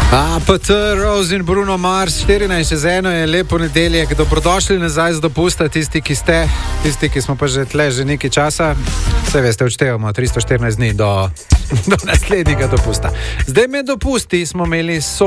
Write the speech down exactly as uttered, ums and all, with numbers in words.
A P T, Rose in Bruno Mars, štirinajst čez eno je lepo nedeljek. Dobrodošli nazaj z dopusta, tisti, ki ste, tisti, ki smo pa že tle že nekaj časa. Vse veste, odštevamo tristo štirinajst dni do, do naslednjega dopusta. Zdaj med dopusti smo imeli so